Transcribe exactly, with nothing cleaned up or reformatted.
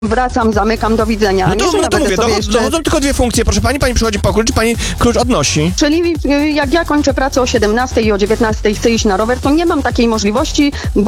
wracam, zamykam, do widzenia. No to, Nie, że no ja to będę mówię, sobie dochod, jeszcze... dochodzą tylko dwie funkcje. Proszę pani, pani przychodzi po klucz, pani klucz odnosi. Czyli y, jak ja kończę pracę o siedemnastej i o dziewiętnastej chcę iść na rower, to nie mam takiej możliwości, bo